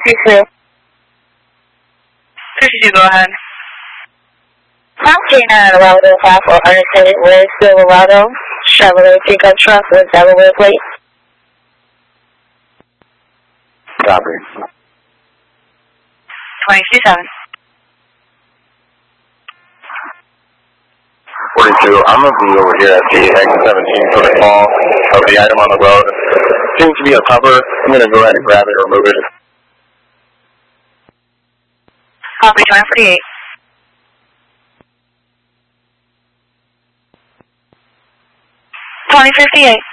332. 332, go ahead. Mountain Colorado 5400 stated with Silverado, Chevrolet pickup truck with Delaware plate. Copy. 227. 42, I'm going to be over here at the exit 17 for the call of the item on the road. Seems to be a cover. I'm going to go ahead and grab it or remove it. Copy, 2048. 2058.